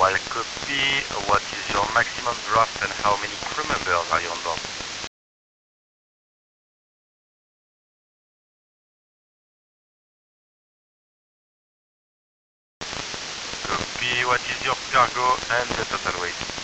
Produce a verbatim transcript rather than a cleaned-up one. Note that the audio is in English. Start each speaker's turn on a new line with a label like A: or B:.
A: While copy, what is your maximum draft and how many crew members are you on board? Copy, what is your cargo and the total weight?